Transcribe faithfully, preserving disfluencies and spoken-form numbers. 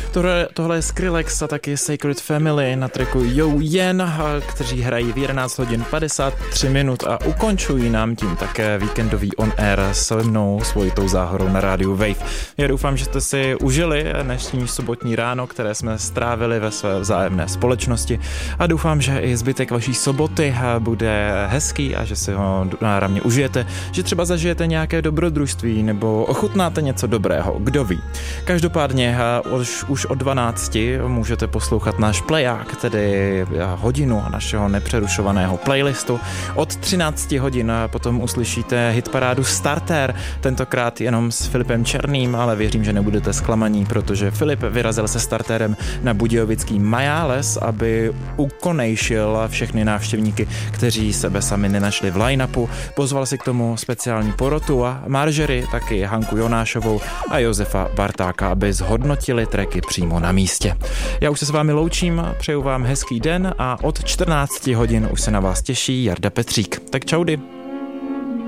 Tohle, tohle je Skrillex a taky Sacred Family na tracku Yo Yen, kteří hrají v jedenáct hodin padesát tři minut a ukončují nám tím také víkendový on air se mnou, svojitou záhorou na rádiu Wave. Já doufám, že jste si užili dnešní sobotní ráno, které jsme strávili ve své vzájemné společnosti a doufám, že i zbytek vaší soboty bude hezký a že si ho náramně užijete, že třeba zažijete nějaké dobrodružství nebo ochutnáte něco dobrého, kdo ví. Každopádně už, už od dvanácti můžete poslouchat náš playak, tedy hodinu našeho nepřerušovaného playlistu. Od třinácti hodin potom uslyšíte hitparádu Starter, tentokrát jenom s Filipem Černým, ale věřím, že nebudete zklamaní, protože Filip vyrazil se Starterem na budějovický Majáles, aby ukonejšil všechny návštěvníky, kteří sebe sami nenašli v line-upu. Pozval si k tomu speciální porotu a Marjorie, taky Hanku Jonášovou a Josefa Bartáka, aby zhodnotili tracky přímo na místě. Já už se s vámi loučím, přeju vám hezký den a od čtrnácti hodin už se na vás těší Jarda Petřík. Tak čaudy.